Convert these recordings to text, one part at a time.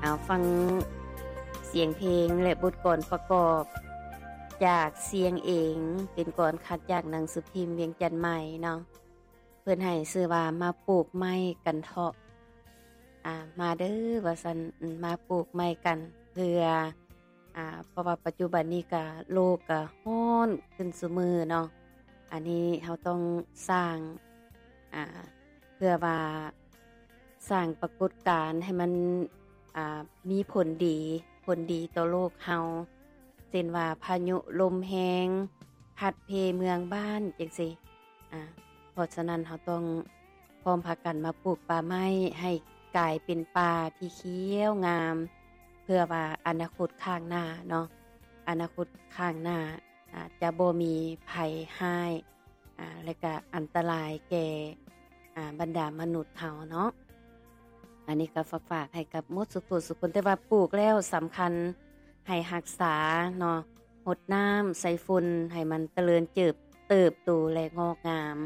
ฟังเสียงเพลงและบทกลอนประกอบจากเสียงเองเป็นกลอนคัดจากหนังสือพิมพ์เวียงจันทน์ใหม่เนาะเพิ่นให้ชื่อว่ามาปลูกไม้กันเถาะมาเด้อว่าซั่นมาปลูกไม้กันเพื่อเพราะว่าปัจจุบันนี้ก็โลกก็ร้อนขึ้นซุมื้อเนาะอันนี้เราต้องสร้างเพื่อว่าสร้างปรากฏการณ์ให้มันมีผลดีต่อโลกเฮาเช่นว่าพายุลมแรงพัดเพเมืองบ้านจังซี่เพราะฉะนั้นเราต้องพร้อมพากันมาปลูกป่าไม้ให้กลายเป็นป่าที่เขียวงามเพื่อว่าอนาคตข้างหน้าเนาะอนาคตข้างหน้าจะบ่มีภัยร้ายและก็อันตรายแก่บรรดามนุษย์เฮาเนาะอันนี้ก็ฝากให้กับหมดสุขสุขคนแต่ว่าปลูกแล้วสำคัญให้รักษาเนาะรดน้ำใส่ฝุ่นให้มันเจริญเติบโตและงอกงาม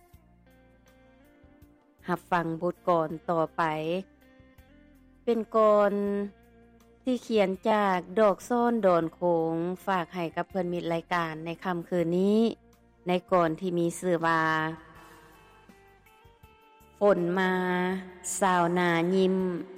รับฟังบทกลอนต่อไปเป็นกลอนที่เขียนจากดอกซ่อนดอนโขงฝากให้กับเพื่อนมิตรรายการในค่ำคืนนี้ในกลอนที่มีชื่อว่าฝนมาสาวนายิ้ม